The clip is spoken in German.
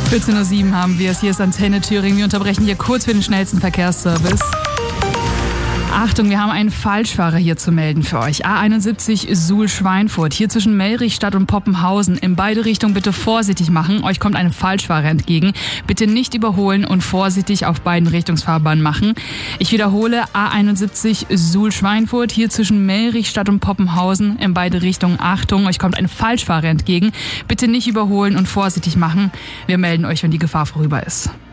14:07 haben wir es. Hier ist Antenne Thüringen. Wir unterbrechen hier kurz für den schnellsten Verkehrsservice. Achtung, wir haben einen Falschfahrer hier zu melden für euch. A71 Suhl-Schweinfurt, hier zwischen Melrichstadt und Poppenhausen. In beide Richtungen bitte vorsichtig machen. Euch kommt ein Falschfahrer entgegen. Bitte nicht überholen und vorsichtig auf beiden Richtungsfahrbahnen machen. Ich wiederhole, A71 Suhl-Schweinfurt, hier zwischen Melrichstadt und Poppenhausen. In beide Richtungen Achtung, euch kommt ein Falschfahrer entgegen. Bitte nicht überholen und vorsichtig machen. Wir melden euch, wenn die Gefahr vorüber ist.